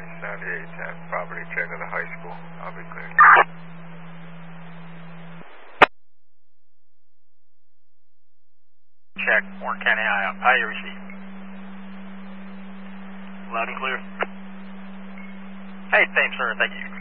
County 7810, property check of the high school. I'll be clear. Check, Warren County IOP. How you receive? Loud and clear. Hey, same sir, thank you.